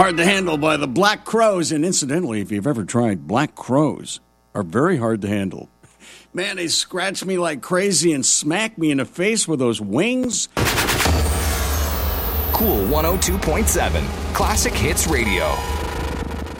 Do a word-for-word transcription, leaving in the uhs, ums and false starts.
Hard to Handle by the Black Crowes. And incidentally, if you've ever tried, Black Crowes are very hard to handle. Man, they scratch me like crazy and smack me in the face with those wings. Cool one oh two point seven, Classic Hits Radio.